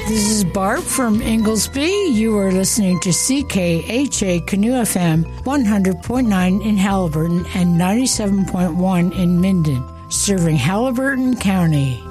This is Barb from Inglesby. You are listening to CKHA Canoe FM 100.9 in Haliburton and 97.1 in Minden, serving Haliburton County.